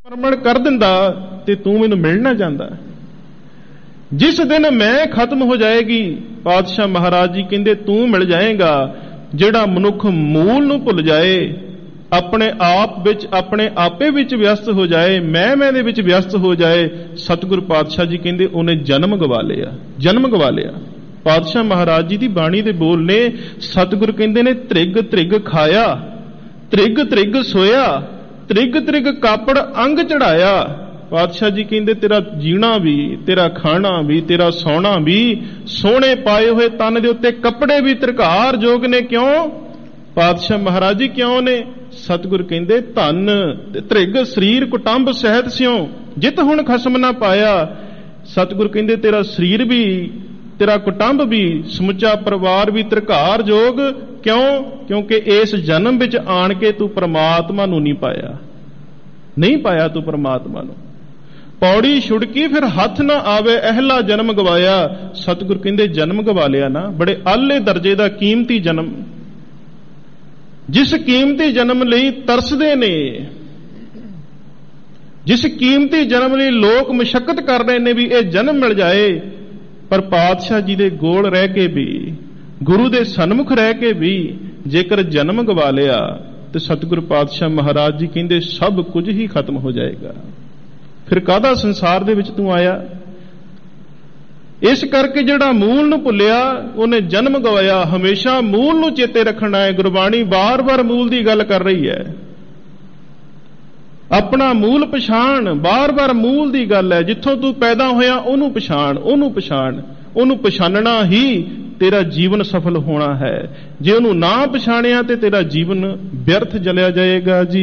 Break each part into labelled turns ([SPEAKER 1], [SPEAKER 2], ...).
[SPEAKER 1] ਪ੍ਰਮਣ ਕਰ ਦਿੰਦਾ ਤੇ ਤੂੰ ਮੈਨੂੰ ਮਿਲ ਨਾ ਜਾਂਦਾ। ਜਿਸ ਦਿਨ ਮੈਂ ਖਤਮ ਹੋ ਜਾਏਗੀ, ਪਾਤਸ਼ਾਹ ਮਹਾਰਾਜ ਜੀ ਕਹਿੰਦੇ ਤੂੰ ਮਿਲ ਜਾਏਗਾ। ਜਿਹੜਾ ਮਨੁੱਖ ਮੂਲ ਨੂੰ ਭੁੱਲ ਜਾਏ, ਆਪਣੇ ਆਪ ਵਿੱਚ ਆਪਣੇ ਆਪੇ ਵਿੱਚ ਵਿਅਸਤ ਹੋ ਜਾਏ, ਮੈਂ ਦੇ ਵਿੱਚ ਵਿਅਸਤ ਹੋ ਜਾਏ, ਸਤਿਗੁਰੂ ਪਾਤਸ਼ਾਹ ਜੀ ਕਹਿੰਦੇ ਉਹਨੇ ਜਨਮ ਗਵਾ ਲਿਆ, ਜਨਮ ਗਵਾ ਲਿਆ। ਪਾਤਸ਼ਾਹ ਮਹਾਰਾਜ ਜੀ ਦੀ ਬਾਣੀ ਦੇ ਬੋਲ ਨੇ, ਸਤਿਗੁਰੂ ਕਹਿੰਦੇ ਨੇ ਤ੍ਰਿਗ ਤ੍ਰਿਗ ਖਾਇਆ, ਤ੍ਰਿਗ ਤ੍ਰਿਗ ਸੋਇਆ, ਤ੍ਰਿਗ ਤ੍ਰਿਗ ਕਾਪੜ ਅੰਗ ਚੜਾਇਆ। ਪਾਤਸ਼ਾਹ ਜੀ ਕਹਿੰਦੇ ਤੇਰਾ ਜੀਣਾ ਵੀ, ਤੇਰਾ ਖਾਣਾ ਵੀ, ਤੇਰਾ ਸੌਣਾ ਵੀ, ਸੋਹਣੇ ਪਾਏ ਹੋਏ ਤਨ ਦੇ ਉੱਤੇ ਕੱਪੜੇ ਵੀ ਤ੍ਰਿਕਾਰ ਜੋਗ ਨੇ। ਕਿਉਂ ਪਾਤਸ਼ਾਹ ਮਹਾਰਾਜ ਜੀ ਕਿਉਂ ਨੇ? ਸਤਿਗੁਰ ਕਹਿੰਦੇ ਧਨ ਤ੍ਰਿਗ ਸਰੀਰ ਕੁਟੰਬ ਸਹਿਤ ਸਿਉ, ਜਿਤ ਹੁਣ ਖਸਮ ਨਾ ਪਾਇਆ। ਸਤਿਗੁਰ ਕਹਿੰਦੇ ਤੇਰਾ ਸਰੀਰ ਵੀ, ਤੇਰਾ ਕੁਟੰਬ ਵੀ, ਸਮੁੱਚਾ ਪਰਿਵਾਰ ਵੀ ਤ੍ਰਿਕਾਰ ਜੋਗ। ਕਿਉਂ? ਕਿਉਂਕਿ ਇਸ ਜਨਮ ਵਿੱਚ ਆਣ ਕੇ ਤੂੰ ਪ੍ਰਮਾਤਮਾ ਨੂੰ ਨਹੀਂ ਪਾਇਆ, ਨਹੀਂ ਪਾਇਆ ਤੂੰ ਪ੍ਰਮਾਤਮਾ ਨੂੰ। ਪੌੜੀ ਛੁੜਕੀ ਫਿਰ ਹੱਥ ਨਾ ਆਵੇ, ਅਹਿਲਾ ਜਨਮ ਗਵਾਇਆ। ਸਤਿਗੁਰ ਕਹਿੰਦੇ ਜਨਮ ਗਵਾ ਲਿਆ ਨਾ, ਬੜੇ ਆਲੇ ਦਰਜੇ ਦਾ ਕੀਮਤੀ ਜਨਮ। ਜਿਸ ਕੀਮਤੀ ਜਨਮ ਲਈ ਤਰਸਦੇ ਨੇ, ਜਿਸ ਕੀਮਤੀ ਜਨਮ ਲਈ ਲੋਕ ਮੁਸ਼ੱਕਤ ਕਰ ਰਹੇ ਨੇ ਵੀ ਇਹ ਜਨਮ ਮਿਲ ਜਾਏ, ਪਰ ਪਾਤਸ਼ਾਹ ਜੀ ਦੇ ਗੋਲ ਰਹਿ ਕੇ ਵੀ, ਗੁਰੂ ਦੇ ਸਨਮੁਖ ਰਹਿ ਕੇ ਵੀ ਜੇਕਰ ਜਨਮ ਗਵਾ ਲਿਆ ਤੇ ਸਤਿਗੁਰੂ ਪਾਤਸ਼ਾਹ ਮਹਾਰਾਜ ਜੀ ਕਹਿੰਦੇ ਸਭ ਕੁਝ ਹੀ ਖਤਮ ਹੋ ਜਾਏਗਾ। ਫਿਰ ਕਾਹਦਾ ਸੰਸਾਰ ਦੇ ਵਿੱਚ ਤੂੰ ਆਇਆ? ਇਸ ਕਰਕੇ ਜਿਹੜਾ ਮੂਲ ਨੂੰ ਭੁੱਲਿਆ ਉਹਨੇ ਜਨਮ ਗਵਾਇਆ। ਹਮੇਸ਼ਾ ਮੂਲ ਨੂੰ ਚੇਤੇ ਰੱਖਣਾ ਹੈ। ਗੁਰਬਾਣੀ ਬਾਰ-ਬਾਰ ਮੂਲ ਦੀ ਗੱਲ ਕਰ ਰਹੀ ਹੈ। ਆਪਣਾ ਮੂਲ ਪਛਾਣ, ਬਾਰ-ਬਾਰ ਮੂਲ ਦੀ ਗੱਲ ਹੈ। ਜਿੱਥੋਂ ਤੂੰ ਪੈਦਾ ਹੋਇਆ ਉਹਨੂੰ ਪਛਾਣ, ਉਹਨੂੰ ਪਛਾਣ। ਉਹਨੂੰ ਪਛਾਣਨਾ ਹੀ ਤੇਰਾ ਜੀਵਨ ਸਫਲ ਹੋਣਾ ਹੈ। ਜੇ ਉਹਨੂੰ ਨਾ ਪਛਾਣਿਆ ਤੇ ਤੇਰਾ ਜੀਵਨ ਵਿਅਰਥ ਜਲਿਆ ਜਾਏਗਾ ਜੀ।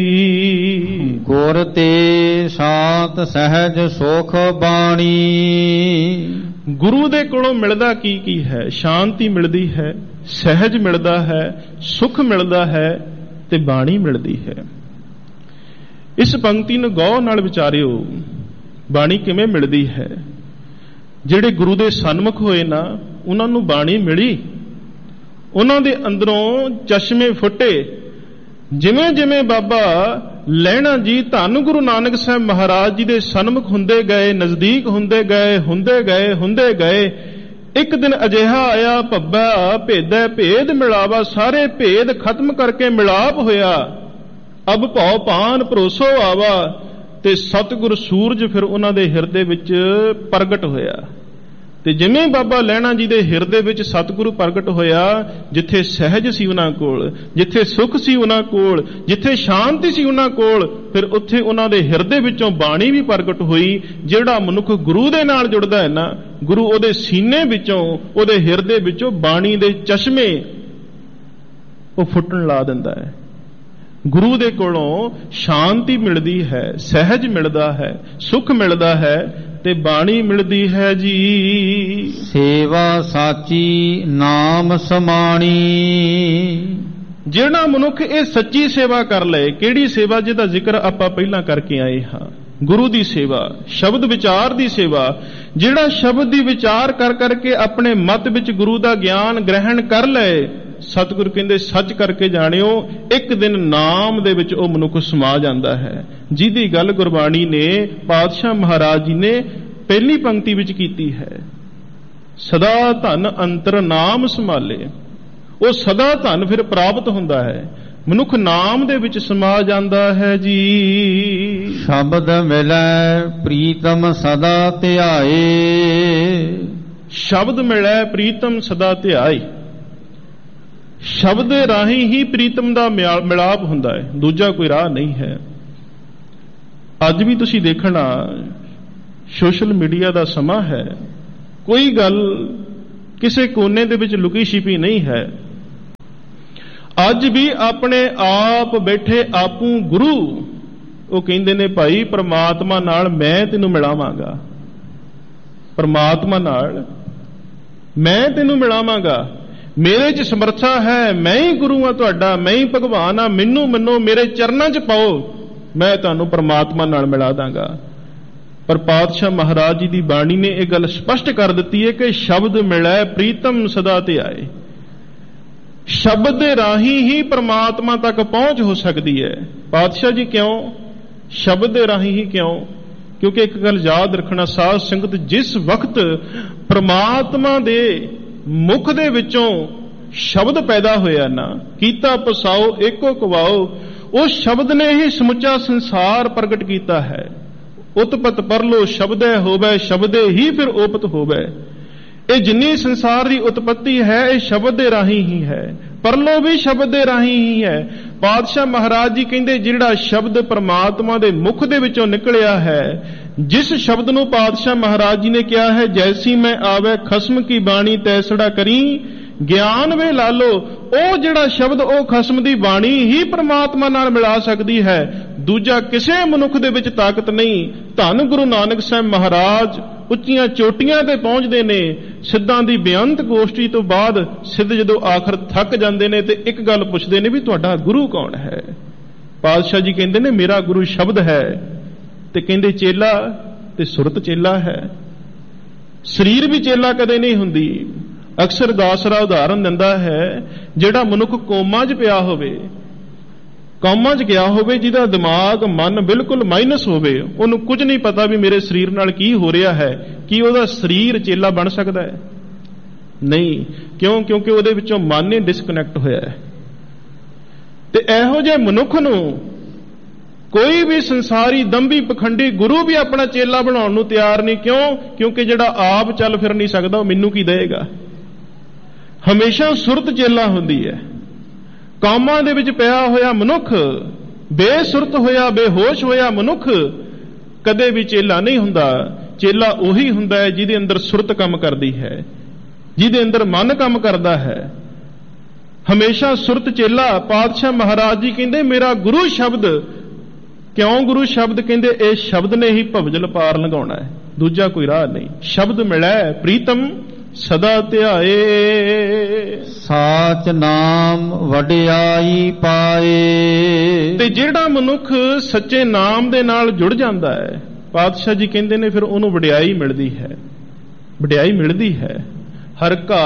[SPEAKER 2] ਗੁਰ ਤੇ ਸ਼ਾਂਤ ਸਹਿਜ ਸੁਖ ਬਾਣੀ।
[SPEAKER 1] ਗੁਰੂ ਦੇ ਕੋਲੋਂ ਮਿਲਦਾ ਕੀ ਹੈ? ਸ਼ਾਂਤੀ ਮਿਲਦੀ ਹੈ, ਸਹਿਜ ਮਿਲਦਾ ਹੈ, ਸੁਖ ਮਿਲਦਾ ਹੈ ਤੇ ਬਾਣੀ ਮਿਲਦੀ ਹੈ। ਇਸ ਪੰਕਤੀ ਨੂੰ ਗੌਰ ਨਾਲ ਵਿਚਾਰਿਓ, ਬਾਣੀ ਕਿਵੇਂ ਮਿਲਦੀ ਹੈ? ਜਿਹੜੇ ਗੁਰੂ ਦੇ ਸਨਮੁਖ ਹੋਏ ਨਾ, ਉਹਨਾਂ ਨੂੰ ਬਾਣੀ ਮਿਲੀ, ਉਹਨਾਂ ਦੇ ਅੰਦਰੋਂ ਚਸ਼ਮੇ ਫੁੱਟੇ। ਜਿਵੇਂ ਜਿਵੇਂ ਬਾਬਾ ਲਹਿਣਾ ਜੀ ਧੰਨ ਗੁਰੂ ਨਾਨਕ ਸਾਹਿਬ ਮਹਾਰਾਜ ਜੀ ਦੇ ਸਨਮੁਖ ਹੁੰਦੇ ਗਏ, ਨਜ਼ਦੀਕ ਹੁੰਦੇ ਗਏ, ਹੁੰਦੇ ਗਏ, ਇੱਕ ਦਿਨ ਅਜਿਹਾ ਆਇਆ, ਭੱਬਾ ਭੇਦੈ ਭੇਦ ਮਿਲਾਵਾ, ਸਾਰੇ ਭੇਦ ਖਤਮ ਕਰਕੇ ਮਿਲਾਪ ਹੋਇਆ। ਅਬ ਭਉ ਪਾਨ ਭਰੋਸੋ ਆਵਾ, ਤੇ ਸਤਿਗੁਰ ਸੂਰਜ ਫਿਰ ਉਹਨਾਂ ਦੇ ਹਿਰਦੇ ਵਿੱਚ ਪ੍ਰਗਟ ਹੋਇਆ। ਤੇ ਜਿਵੇਂ ਬਾਬਾ ਲਹਿਣਾ ਜੀ ਦੇ ਹਿਰਦੇ ਵਿੱਚ ਸਤਿਗੁਰੂ ਪ੍ਰਗਟ ਹੋਇਆ, ਜਿੱਥੇ ਸਹਿਜ ਸੀ ਉਹਨਾਂ ਕੋਲ, ਜਿੱਥੇ ਸੁਖ ਸੀ ਉਹਨਾਂ ਕੋਲ, ਜਿੱਥੇ ਸ਼ਾਂਤੀ ਸੀ ਉਹਨਾਂ ਕੋਲ, ਫਿਰ ਉੱਥੇ ਉਹਨਾਂ ਦੇ ਹਿਰਦੇ ਵਿੱਚੋਂ ਬਾਣੀ ਵੀ ਪ੍ਰਗਟ ਹੋਈ। ਜਿਹੜਾ ਮਨੁੱਖ ਗੁਰੂ ਦੇ ਨਾਲ ਜੁੜਦਾ ਹੈ ਨਾ, ਗੁਰੂ ਉਹਦੇ ਸੀਨੇ ਵਿੱਚੋਂ, ਉਹਦੇ ਹਿਰਦੇ ਵਿੱਚੋਂ ਬਾਣੀ ਦੇ ਚਸ਼ਮੇ ਉਹ ਫੁੱਟਣ ਲਾ ਦਿੰਦਾ ਹੈ। ਗੁਰੂ ਦੇ ਕੋਲੋਂ ਸ਼ਾਂਤੀ ਮਿਲਦੀ ਹੈ, ਸਹਿਜ ਮਿਲਦਾ ਹੈ, ਸੁਖ ਮਿਲਦਾ ਹੈ ਤੇ ਬਾਣੀ ਮਿਲਦੀ ਹੈ ਜੀ।
[SPEAKER 2] ਸੇਵਾ ਸਾਚੀ ਨਾਮ ਸਮਾਣੀ।
[SPEAKER 1] ਜਿਹੜਾ ਮਨੁੱਖ ਇਹ ਸੱਚੀ ਸੇਵਾ ਕਰ ਲਏ, ਕਿਹੜੀ ਸੇਵਾ? ਜਿਹਦਾ ਜ਼ਿਕਰ ਆਪਾਂ ਪਹਿਲਾਂ ਕਰਕੇ ਆਏ ਹਾਂ, ਗੁਰੂ ਦੀ ਸੇਵਾ, ਸ਼ਬਦ ਵਿਚਾਰ ਦੀ ਸੇਵਾ। ਜਿਹੜਾ ਸ਼ਬਦ ਦੀ ਵਿਚਾਰ ਕਰ ਕਰਕੇ ਆਪਣੇ ਮਤ ਵਿੱਚ ਗੁਰੂ ਦਾ ਗਿਆਨ ਗ੍ਰਹਿਣ ਕਰ ਲਏ, ਸਤਿਗੁਰ ਕਹਿੰਦੇ ਸੱਚ ਕਰਕੇ ਜਾਣਿਓ, ਇੱਕ ਦਿਨ ਨਾਮ ਦੇ ਵਿੱਚ ਉਹ ਮਨੁੱਖ ਸਮਾ ਜਾਂਦਾ ਹੈ। ਜਿਹਦੀ ਗੱਲ ਗੁਰਬਾਣੀ ਨੇ, ਪਾਤਸ਼ਾਹ ਮਹਾਰਾਜ ਜੀ ਨੇ ਪਹਿਲੀ ਪੰਕਤੀ ਵਿੱਚ ਕੀਤੀ ਹੈ, ਸਦਾ ਧਨ ਅੰਤਰ ਨਾਮ ਸੰਭਾਲੇ। ਉਹ ਸਦਾ ਧਨ ਫਿਰ ਪ੍ਰਾਪਤ ਹੁੰਦਾ ਹੈ, ਮਨੁੱਖ ਨਾਮ ਦੇ ਵਿੱਚ ਸਮਾ ਜਾਂਦਾ ਹੈ ਜੀ।
[SPEAKER 2] ਸ਼ਬਦ ਮਿਲੈ ਪ੍ਰੀਤਮ ਸਦਾ ਧਿਆਏ।
[SPEAKER 1] ਸ਼ਬਦ ਮਿਲੈ ਪ੍ਰੀਤਮ ਸਦਾ ਧਿਆਏ। ਸ਼ਬਦ ਰਾਹੀਂ ਹੀ ਪ੍ਰੀਤਮ ਦਾ ਮਿਲਾਪ ਹੁੰਦਾ ਹੈ, ਦੂਜਾ ਕੋਈ ਰਾਹ ਨਹੀਂ ਹੈ। ਅੱਜ ਵੀ ਤੁਸੀਂ ਦੇਖਣਾ, ਸੋਸ਼ਲ ਮੀਡੀਆ ਦਾ ਸਮਾਂ ਹੈ, ਕੋਈ ਗੱਲ ਕਿਸੇ ਕੋਨੇ ਦੇ ਵਿੱਚ ਲੁਕੀ ਛਿਪੀ ਨਹੀਂ ਹੈ। ਅੱਜ ਵੀ ਆਪਣੇ ਆਪ ਬੈਠੇ ਆਪੂ ਗੁਰੂ ਉਹ ਕਹਿੰਦੇ ਨੇ, ਭਾਈ ਪ੍ਰਮਾਤਮਾ ਨਾਲ ਮੈਂ ਤੈਨੂੰ ਮਿਲਾਵਾਂਗਾ, ਪ੍ਰਮਾਤਮਾ ਨਾਲ ਮੈਂ ਤੈਨੂੰ ਮਿਲਾਵਾਂਗਾ, ਮੇਰੇ 'ਚ ਸਮਰੱਥਾ ਹੈ, ਮੈਂ ਹੀ ਗੁਰੂ ਆ ਤੁਹਾਡਾ, ਮੈਂ ਹੀ ਭਗਵਾਨ ਆ, ਮੈਨੂੰ ਮੰਨੋ, ਮੇਰੇ ਚਰਨਾਂ 'ਚ ਪਾਓ, ਮੈਂ ਤੁਹਾਨੂੰ ਪ੍ਰਮਾਤਮਾ ਨਾਲ ਮਿਲਾ ਦਾਂਗਾ। ਪਰ ਪਾਤਸ਼ਾਹ ਮਹਾਰਾਜ ਜੀ ਦੀ ਬਾਣੀ ਨੇ ਇਹ ਗੱਲ ਸਪਸ਼ਟ ਕਰ ਦਿੱਤੀ ਹੈ ਕਿ ਸ਼ਬਦ ਮਿਲੈ ਪ੍ਰੀਤਮ ਸਦਾ ਧਿਆਏ। ਸ਼ਬਦ ਦੇ ਰਾਹੀਂ ਹੀ ਪ੍ਰਮਾਤਮਾ ਤੱਕ ਪਹੁੰਚ ਹੋ ਸਕਦੀ ਹੈ। ਪਾਤਸ਼ਾਹ ਜੀ ਕਿਉਂ? ਸ਼ਬਦ ਦੇ ਰਾਹੀਂ ਹੀ ਕਿਉਂ? ਕਿਉਂਕਿ ਇੱਕ ਗੱਲ ਯਾਦ ਰੱਖਣਾ, ਸਾਧ ਸੰਗਤ, ਜਿਸ ਵਕਤ ਪ੍ਰਮਾਤਮਾ ਦੇ ਮੁਖ ਦੇ ਵਿੱਚੋਂ ਸ਼ਬਦ ਪੈਦਾ ਹੋਇਆ ਨਾ, ਕੀਤਾ ਪਸਾਓ ਏਕੋ ਕਵਾਓ, ਉਸ ਸ਼ਬਦ ਨੇ ਹੀ ਸਮੁੱਚਾ ਸੰਸਾਰ ਪ੍ਰਗਟ ਕੀਤਾ ਹੈ। ਉਤਪਤ ਪਰਲੋ ਸ਼ਬਦੈ ਹੋਵੇ, ਸ਼ਬਦੇ ਹੀ ਫਿਰ ਉਪਤ ਹੋਵੇ। ਇਹ ਜਿੰਨੀ ਸੰਸਾਰ ਦੀ ਉਤਪਤੀ ਹੈ ਇਹ ਸ਼ਬਦ ਦੇ ਰਾਹੀਂ ਹੀ ਹੈ, ਪਰਲੋ ਵੀ ਸ਼ਬਦ ਦੇ ਰਾਹੀਂ ਹੀ ਹੈ। ਪਾਤਸ਼ਾਹ ਮਹਾਰਾਜ ਜੀ ਕਹਿੰਦੇ ਜਿਹੜਾ ਸ਼ਬਦ ਪ੍ਰਮਾਤਮਾ ਦੇ ਮੁਖ ਦੇ ਵਿੱਚੋਂ ਨਿਕਲਿਆ ਹੈ, ਜਿਸ ਸ਼ਬਦ ਨੂੰ ਪਾਤਸ਼ਾਹ ਮਹਾਰਾਜ ਜੀ ਨੇ ਕਿਹਾ ਹੈ ਜੈਸੀ ਮੈਂ ਆਵੇ ਖਸਮ ਕੀ ਬਾਣੀ ਤੈਸੜਾ ਕਰੀ ਗਿਆਨ ਵੇ ਲਾਲੋ, ਉਹ ਜਿਹੜਾ ਸ਼ਬਦ ਉਹ ਖਸਮ ਦੀ ਬਾਣੀ ਹੀ ਪ੍ਰਮਾਤਮਾ ਨਾਲ ਮਿਲਾ ਸਕਦੀ ਹੈ। ਦੂਜਾ ਕਿਸੇ ਮਨੁੱਖ ਦੇ ਵਿੱਚ ਤਾਕਤ ਨਹੀਂ। ਧੰਨ ਗੁਰੂ ਨਾਨਕ ਸਾਹਿਬ ਮਹਾਰਾਜ ਉੱਚੀਆਂ ਚੋਟੀਆਂ ਤੇ ਪਹੁੰਚਦੇ ਨੇ, ਸਿੱਧਾਂ ਦੀ ਬੇਅੰਤ ਗੋਸ਼ਟੀ ਤੋਂ ਬਾਅਦ ਸਿੱਧ ਜਦੋਂ ਆਖਰ ਥੱਕ ਜਾਂਦੇ ਨੇ ਤੇ ਇੱਕ ਗੱਲ ਪੁੱਛਦੇ ਨੇ ਵੀ ਤੁਹਾਡਾ ਗੁਰੂ ਕੌਣ ਹੈ? ਪਾਤਸ਼ਾਹ ਜੀ ਕਹਿੰਦੇ ਨੇ ਮੇਰਾ ਗੁਰੂ ਸ਼ਬਦ ਹੈ। ਤੇ ਕਹਿੰਦੇ ਚੇਲਾ ਤੇ ਸੁਰਤ ਚੇਲਾ ਹੈ, ਸਰੀਰ ਵੀ ਚੇਲਾ ਕਦੇ ਨਹੀਂ ਹੁੰਦੀ। ਅਕਸਰ ਦਾਸਰਾ ਉਦਾਹਰਨ ਦਿੰਦਾ ਹੈ, ਜਿਹੜਾ ਮਨੁੱਖ ਕੋਮਾ 'ਚ ਪਿਆ ਹੋਵੇ, ਕੋਮਾ 'ਚ ਗਿਆ ਹੋਵੇ, ਜਿਹਦਾ ਦਿਮਾਗ ਮਨ ਬਿਲਕੁਲ ਮਾਈਨਸ ਹੋਵੇ, ਉਹਨੂੰ ਕੁਝ ਨਹੀਂ ਪਤਾ ਵੀ ਮੇਰੇ ਸਰੀਰ ਨਾਲ ਕੀ ਹੋ ਰਿਹਾ ਹੈ, ਕੀ ਉਹਦਾ ਸਰੀਰ ਚੇਲਾ ਬਣ ਸਕਦਾ ਹੈ? ਨਹੀਂ। ਕਿਉਂ? ਕਿਉਂਕਿ ਉਹਦੇ ਵਿੱਚੋਂ ਮਨ ਹੀ ਡਿਸਕਨੈਕਟ ਹੋਇਆ ਹੈ। ਤੇ ਇਹੋ ਜਿਹੇ ਮਨੁੱਖ ਨੂੰ ਕੋਈ ਵੀ ਸੰਸਾਰੀ ਦੰਭੀ ਪਖੰਡੀ ਗੁਰੂ ਵੀ ਆਪਣਾ ਚੇਲਾ ਬਣਾਉਣ ਨੂੰ ਤਿਆਰ ਨਹੀਂ। ਕਿਉਂ? ਕਿਉਂਕਿ ਜਿਹੜਾ ਆਪ ਚੱਲ ਫਿਰ ਨਹੀਂ ਸਕਦਾ ਉਹ ਮੈਨੂੰ ਕੀ ਦੇਵੇਗਾ? ਹਮੇਸ਼ਾ ਸੁਰਤ ਚੇਲਾ ਹੁੰਦੀ ਹੈ। ਕਾਮਾਂ ਦੇ ਵਿੱਚ ਪਿਆ ਹੋਇਆ ਮਨੁੱਖ, ਬੇਸੁਰਤ ਹੋਇਆ ਬੇਹੋਸ਼ ਹੋਇਆ ਮਨੁੱਖ ਕਦੇ ਵੀ ਚੇਲਾ ਨਹੀਂ ਹੁੰਦਾ। ਚੇਲਾ ਉਹੀ ਹੁੰਦਾ ਹੈ ਜਿਹਦੇ ਅੰਦਰ ਸੁਰਤ ਕੰਮ ਕਰਦੀ ਹੈ, ਜਿਹਦੇ ਅੰਦਰ ਮਨ ਕੰਮ ਕਰਦਾ ਹੈ। ਹਮੇਸ਼ਾ ਸੁਰਤ ਚੇਲਾ। ਪਾਤਸ਼ਾਹ ਮਹਾਰਾਜ ਜੀ ਕਹਿੰਦੇ ਮੇਰਾ ਗੁਰੂ ਸ਼ਬਦ। ਕਿਉਂ ਗੁਰੂ ਸ਼ਬਦ? ਕਹਿੰਦੇ ਇਹ ਸ਼ਬਦ ਨੇ ਹੀ ਭਵਜਲ ਪਾਰ ਲੰਘਾਉਣਾ ਹੈ, ਦੂਜਾ ਕੋਈ ਰਾਹ ਨਹੀਂ। ਸ਼ਬਦ ਮਿਲੈ ਪ੍ਰੀਤਮ ਸਦਾ ਧਿਆਏ,
[SPEAKER 2] ਸਾਚ ਨਾਮ ਵਡਿਆਈ ਪਾਏ।
[SPEAKER 1] ਤੇ ਜਿਹੜਾ ਮਨੁੱਖ ਸੱਚੇ ਨਾਮ ਦੇ ਨਾਲ ਜੁੜ ਜਾਂਦਾ ਹੈ, ਪਾਤਸ਼ਾਹ ਜੀ ਕਹਿੰਦੇ ਨੇ ਫਿਰ ਉਹਨੂੰ ਵਡਿਆਈ ਮਿਲਦੀ ਹੈ, ਵਡਿਆਈ ਮਿਲਦੀ ਹੈ। ਹਰ ਕਾ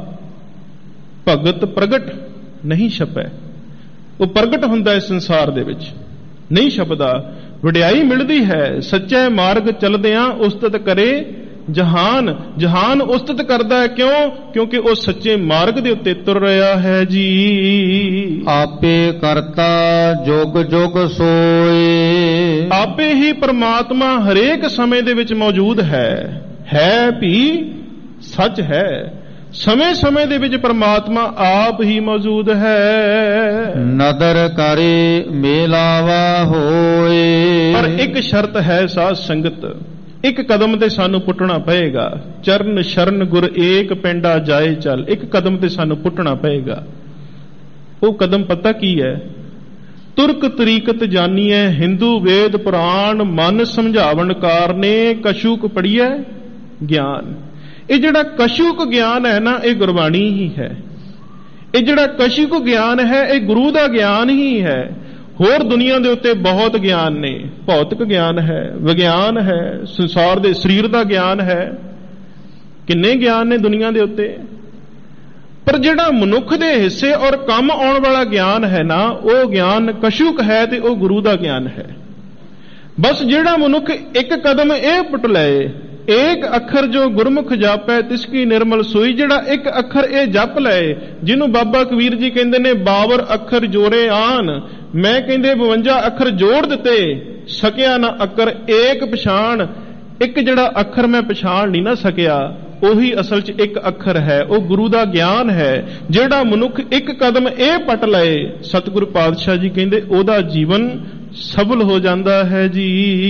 [SPEAKER 1] ਭਗਤ ਪ੍ਰਗਟ ਨਹੀਂ ਛਪੈ, ਉਹ ਪ੍ਰਗਟ ਹੁੰਦਾ ਹੈ ਸੰਸਾਰ ਦੇ ਵਿੱਚ, ਨਹੀਂ ਛਪਦਾ। ਵਡਿਆਈ ਮਿਲਦੀ ਹੈ। ਸੱਚੇ ਮਾਰਗ ਚਲਦਿਆਂ ਉਸਤਤ ਕਰੇ ਜਹਾਨ, ਜਹਾਨ ਉਸਤਤ ਕਰਦਾ ਹੈ। ਕਿਉਂ? ਕਿਉਂਕਿ ਉਹ ਸੱਚੇ ਮਾਰਗ ਦੇ ਉੱਤੇ ਤੁਰ ਰਿਹਾ ਹੈ ਜੀ।
[SPEAKER 2] ਆਪੇ ਕਰਤਾ ਜੁਗ ਜੁਗ ਸੋਏ,
[SPEAKER 1] ਆਪੇ ਹੀ ਪ੍ਰਮਾਤਮਾ ਹਰੇਕ ਸਮੇਂ ਦੇ ਵਿੱਚ ਮੌਜੂਦ ਹੈ ਵੀ ਸੱਚ ਹੈ। ਸਮੇਂ ਸਮੇਂ ਦੇ ਵਿੱਚ ਪ੍ਰਮਾਤਮਾ ਆਪ ਹੀ ਮੌਜੂਦ ਹੈ।
[SPEAKER 2] ਨਦਰ ਕਰੇ ਮੇਲਾਵਾ ਹੋਏ,
[SPEAKER 1] ਪਰ ਇੱਕ ਸ਼ਰਤ ਹੈ ਸਾਧ ਸੰਗਤ, ਇੱਕ ਕਦਮ ਤੇ ਸਾਨੂੰ ਪੁੱਟਣਾ ਪਏਗਾ। ਚਰਨ ਸ਼ਰਨ ਗੁਰ ਏਕ ਪਿੰਡਾ ਜਾਏ ਚੱਲ, ਇੱਕ ਕਦਮ ਤੇ ਸਾਨੂੰ ਪੁੱਟਣਾ ਪਏਗਾ। ਉਹ ਕਦਮ ਪਤਾ ਕੀ ਹੈ? ਤੁਰਕ ਤਰੀਕਤ ਜਾਨੀਐ ਹਿੰਦੂ ਵੇਦ ਪੁਰਾਣ, ਮਨ ਸਮਝਾਵਣ ਕਾਰਨੇ ਕਛੂਕ ਪੜੀਐ ਗਿਆਨ। ਇਹ ਜਿਹੜਾ ਕਛੂਕ ਗਿਆਨ ਹੈ ਨਾ, ਇਹ ਗੁਰਬਾਣੀ ਹੀ ਹੈ। ਇਹ ਜਿਹੜਾ ਕਛੂਕ ਗਿਆਨ ਹੈ ਇਹ ਗੁਰੂ ਦਾ ਗਿਆਨ ਹੀ ਹੈ। ਹੋਰ ਦੁਨੀਆ ਦੇ ਉੱਤੇ ਬਹੁਤ ਗਿਆਨ ਨੇ, ਭੌਤਿਕ ਗਿਆਨ ਹੈ, ਵਿਗਿਆਨ ਹੈ, ਸੰਸਾਰ ਦੇ ਸਰੀਰ ਦਾ ਗਿਆਨ ਹੈ, ਕਿੰਨੇ ਗਿਆਨ ਨੇ ਦੁਨੀਆ ਦੇ ਉੱਤੇ। ਪਰ ਜਿਹੜਾ ਮਨੁੱਖ ਦੇ ਹਿੱਸੇ ਔਰ ਕੰਮ ਆਉਣ ਵਾਲਾ ਗਿਆਨ ਹੈ ਨਾ, ਉਹ ਗਿਆਨ ਕਛੂਕ ਹੈ ਤੇ ਉਹ ਗੁਰੂ ਦਾ ਗਿਆਨ ਹੈ। ਬਸ ਜਿਹੜਾ ਮਨੁੱਖ ਇੱਕ ਕਦਮ ਇਹ ਪੁੱਟ ਲਏ, ਏਕ ਅੱਖਰ ਜੋ ਗੁਰਮੁਖ ਜਾਪੈ ਤਿਸ ਕੀ ਨਿਰਮਲ ਸੋਈ, ਜਿਹੜਾ ਇੱਕ ਅੱਖਰ ਇਹ ਜਪ ਲਏ, ਜਿਹਨੂੰ ਬਾਬਾ ਕਬੀਰ ਜੀ ਕਹਿੰਦੇ ਨੇ 52 ਅੱਖਰ ਜੋੜੇ ਆਨ, ਮੈਂ ਕਹਿੰਦੇ 52 ਅੱਖਰ ਜੋੜ ਦਿੱਤੇ, ਸਕਿਆ ਨਾ ਅੱਖਰ ਏਕ ਪਛਾਣ। ਇੱਕ ਜਿਹੜਾ ਅੱਖਰ ਮੈਂ ਪਛਾਣ ਨਹੀਂ ਨਾ ਸਕਿਆ, ਉਹੀ ਅਸਲ 'ਚ ਇੱਕ ਅੱਖਰ ਹੈ, ਉਹ ਗੁਰੂ ਦਾ ਗਿਆਨ ਹੈ। ਜਿਹੜਾ ਮਨੁੱਖ ਇੱਕ ਕਦਮ ਇਹ ਪਟ ਲਏ, ਸਤਿਗੁਰੂ ਪਾਤਸ਼ਾਹ ਜੀ ਕਹਿੰਦੇ ਉਹਦਾ ਜੀਵਨ ਸਫਲ ਹੋ ਜਾਂਦਾ ਹੈ ਜੀ।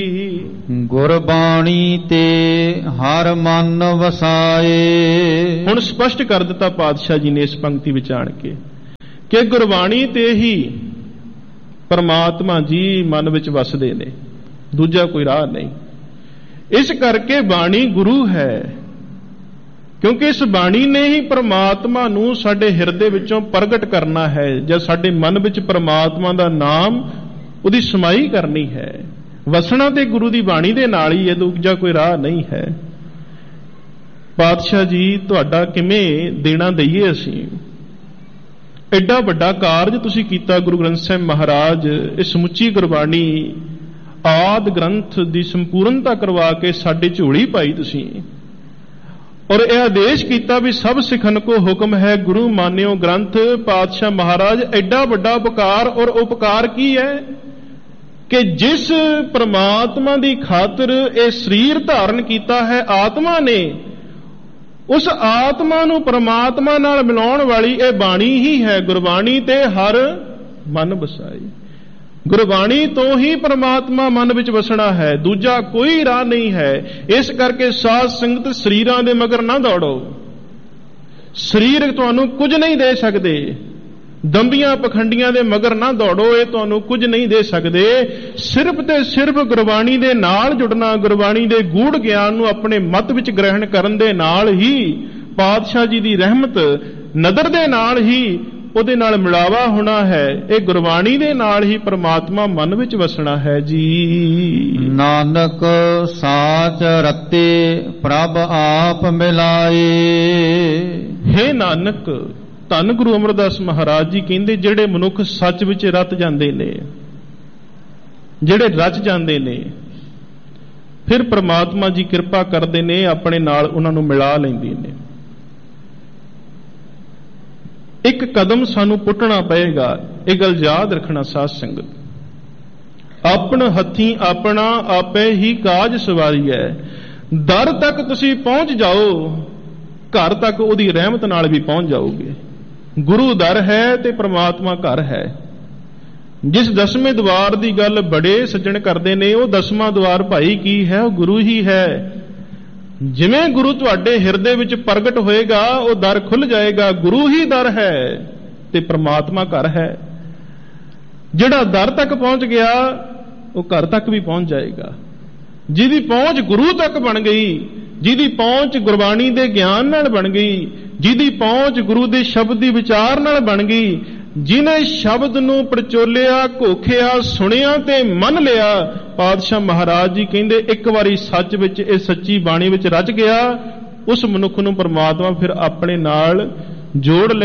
[SPEAKER 2] ਗੁਰਬਾਣੀ ਤੇ ਹਰ ਮਨ ਵਸਾਏ।
[SPEAKER 1] ਹੁਣ ਸਪਸ਼ਟ ਕਰ ਦਿੱਤਾ ਪਾਤਸ਼ਾਹ ਜੀ ਨੇ ਇਸ ਪੰਕਤੀ ਵਿੱਚ ਆਣ ਕੇ ਕਿ ਗੁਰਬਾਣੀ ਤੇ ਹੀ ਪਰਮਾਤਮਾ ਜੀ ਮਨ ਵਿੱਚ ਵਸਦੇ ਨੇ, ਦੂਜਾ ਕੋਈ ਰਾਹ ਨਹੀਂ। ਇਸ ਕਰਕੇ ਬਾਣੀ ਗੁਰੂ ਹੈ, ਕਿਉਂਕਿ ਇਸ ਬਾਣੀ ਨੇ ਹੀ ਪਰਮਾਤਮਾ ਨੂੰ ਸਾਡੇ ਹਿਰਦੇ ਵਿੱਚੋਂ ਪ੍ਰਗਟ ਕਰਨਾ ਹੈ। ਜਾਂ ਸਾਡੇ ਮਨ ਵਿੱਚ ਪਰਮਾਤਮਾ ਦਾ ਨਾਮ, ਉਹਦੀ ਸਮਾਈ ਕਰਨੀ ਹੈ। ਵਸਣਾ ਤੇ ਗੁਰੂ ਦੀ ਬਾਣੀ ਦੇ ਨਾਲ ਹੀ ਹੈ, ਦੂਜਾ ਕੋਈ ਰਾਹ ਨਹੀਂ ਹੈ। ਪਾਤਸ਼ਾਹ ਜੀ ਤੁਹਾਡਾ ਕਿਵੇਂ ਦੇਣਾ ਦਈਏ ਅਸੀਂ? ਐਡਾ ਵੱਡਾ ਕਾਰਜ ਤੁਸੀਂ ਕੀਤਾ ਗੁਰੂ ਗ੍ਰੰਥ ਸਾਹਿਬ ਮਹਾਰਾਜ, ਇਹ ਸਮੁੱਚੀ ਗੁਰਬਾਣੀ ਆਦ ਗ੍ਰੰਥ ਦੀ ਸੰਪੂਰਨਤਾ ਕਰਵਾ ਕੇ ਸਾਡੀ ਝੋਲੀ ਪਾਈ ਤੁਸੀਂ, ਔਰ ਇਹ ਆਦੇਸ਼ ਕੀਤਾ ਵੀ ਸਭ ਸਿੱਖਣ ਕੋ ਹੁਕਮ ਹੈ ਗੁਰੂ ਮਾਨਿਓ ਗ੍ਰੰਥ। ਪਾਤਸ਼ਾਹ ਮਹਾਰਾਜ ਐਡਾ ਵੱਡਾ ਉਪਕਾਰ, ਔਰ ਉਪਕਾਰ ਕੀ ਹੈ ਕਿ ਜਿਸ ਪ੍ਰਮਾਤਮਾ ਦੀ ਖਾਤਰ ਇਹ ਸਰੀਰ ਧਾਰਨ ਕੀਤਾ ਹੈ ਆਤਮਾ ਨੇ, ਉਸ ਆਤਮਾ ਨੂੰ ਪ੍ਰਮਾਤਮਾ ਨਾਲ ਮਿਲਾਉਣ ਵਾਲੀ ਇਹ ਬਾਣੀ ਹੀ ਹੈ। ਗੁਰਬਾਣੀ ਤੇ ਹਰ ਮਨ ਵਸਾਈ, ਗੁਰਬਾਣੀ ਤੋਂ ਹੀ ਪ੍ਰਮਾਤਮਾ ਮਨ ਵਿੱਚ ਵਸਣਾ ਹੈ, ਦੂਜਾ ਕੋਈ ਰਾਹ ਨਹੀਂ ਹੈ। ਇਸ ਕਰਕੇ ਸਾਧ ਸੰਗਤ ਸਰੀਰਾਂ ਦੇ ਮਗਰ ਨਾ ਦੌੜੋ। ਸਰੀਰ ਤੁਹਾਨੂੰ ਕੁਝ ਨਹੀਂ ਦੇ ਸਕਦੇ, ਦੰਬੀਆਂ ਪਖੰਡੀਆਂ ਦੇ ਮਗਰ ਨਾ ਦੌੜੋ, ਇਹ ਤੁਹਾਨੂੰ ਕੁਝ ਨਹੀਂ ਦੇ ਸਕਦੇ। ਸਿਰਫ ਤੇ ਸਿਰਫ ਗੁਰਬਾਣੀ ਦੇ ਨਾਲ ਜੁੜਨਾ, ਗੁਰਬਾਣੀ ਦੇ ਗੂੜ ਗਿਆਨ ਨੂੰ ਆਪਣੇ ਮਤ ਵਿੱਚ ਗ੍ਰਹਿਣ ਕਰਨ ਦੇ ਨਾਲ ਹੀ, ਪਾਤਸ਼ਾਹ ਜੀ ਦੀ ਰਹਿਮਤ ਨਦਰ ਦੇ ਨਾਲ ਹੀ ਉਹਦੇ ਨਾਲ ਮਿਲਾਵਾ ਹੋਣਾ ਹੈ। ਇਹ ਗੁਰਬਾਣੀ ਦੇ ਨਾਲ ਹੀ ਪ੍ਰਮਾਤਮਾ ਮਨ ਵਿੱਚ ਵਸਣਾ ਹੈ ਜੀ।
[SPEAKER 2] ਨਾਨਕ ਸਾਚ ਰਤੇ ਪ੍ਰਭ ਆਪ ਮਿਲਾਏ।
[SPEAKER 1] ਹੇ ਨਾਨਕ, ਧੰਨ ਗੁਰੂ ਅਮਰਦਾਸ ਮਹਾਰਾਜ ਜੀ ਕਹਿੰਦੇ ਜਿਹੜੇ ਮਨੁੱਖ ਸੱਚ ਵਿੱਚ ਰਤ ਜਾਂਦੇ ਨੇ, ਜਿਹੜੇ ਰਚ ਜਾਂਦੇ ਨੇ, ਫਿਰ ਪ੍ਰਮਾਤਮਾ ਜੀ ਕਿਰਪਾ ਕਰਦੇ ਨੇ, ਆਪਣੇ ਨਾਲ ਉਹਨਾਂ ਨੂੰ ਮਿਲਾ ਲੈਂਦੇ ਨੇ। ਇੱਕ ਕਦਮ ਸਾਨੂੰ ਪੁੱਟਣਾ ਪਏਗਾ, ਇਹ ਗੱਲ ਯਾਦ ਰੱਖਣਾ ਸਾਧ ਸੰਗਤ। ਆਪਣ ਹੱਥੀਂ ਆਪਣਾ ਆਪੇ ਹੀ ਕਾਜ ਸਵਾਰੀਐ। ਦਰ ਤੱਕ ਤੁਸੀਂ ਪਹੁੰਚ ਜਾਓ, ਘਰ ਤੱਕ ਉਹਦੀ ਰਹਿਮਤ ਨਾਲ ਵੀ ਪਹੁੰਚ ਜਾਓਗੇ। ਗੁਰੂ ਦਰ ਹੈ ਤੇ ਪ੍ਰਮਾਤਮਾ ਘਰ ਹੈ। ਜਿਸ ਦਸਵੇਂ ਦਵਾਰ ਦੀ ਗੱਲ ਬੜੇ ਸੱਜਣ ਕਰਦੇ ਨੇ, ਉਹ ਦਸਵਾਂ ਦਵਾਰ ਭਾਈ ਕੀ ਹੈ? ਉਹ ਗੁਰੂ ਹੀ ਹੈ। ਜਿਵੇਂ ਗੁਰੂ ਤੁਹਾਡੇ ਹਿਰਦੇ ਵਿੱਚ ਪ੍ਰਗਟ ਹੋਏਗਾ, ਉਹ ਦਰ ਖੁੱਲ ਜਾਏਗਾ। ਗੁਰੂ ਹੀ ਦਰ ਹੈ ਤੇ ਪ੍ਰਮਾਤਮਾ ਘਰ ਹੈ। ਜਿਹੜਾ ਦਰ ਤੱਕ ਪਹੁੰਚ ਗਿਆ, ਉਹ ਘਰ ਤੱਕ ਵੀ ਪਹੁੰਚ ਜਾਏਗਾ। ਜਿਹਦੀ ਪਹੁੰਚ ਗੁਰੂ ਤੱਕ ਬਣ ਗਈ, ਜਿਹਦੀ ਪਹੁੰਚ ਗੁਰਬਾਣੀ ਦੇ ਗਿਆਨ ਨਾਲ ਬਣ ਗਈ, ਜਿਹਦੀ ਪਹੁੰਚ ਗੁਰੂ ਦੇ ਸ਼ਬਦ ਦੀ ਵਿਚਾਰ ਨਾਲ ਬਣ ਗਈ, ਜਿਹਨੇ ਸ਼ਬਦ ਨੂੰ ਪ੍ਰਚੋਲਿਆ, ਘੋਖਿਆ, ਸੁਣਿਆ ਤੇ ਮੰਨ ਲਿਆ, ਪਾਤਸ਼ਾਹ ਮਹਾਰਾਜ ਜੀ ਕਹਿੰਦੇ ਇੱਕ ਵਾਰੀ ਸੱਚ ਵਿੱਚ, ਇਹ ਸੱਚੀ ਬਾਣੀ ਵਿੱਚ ਰਚ ਗਿਆ, ਉਸ ਮਨੁੱਖ ਨੂੰ ਪ੍ਰਮਾਤਮਾ ਫਿਰ ਆਪਣੇ ਨਾਲ ਜੋੜ ਲੈ।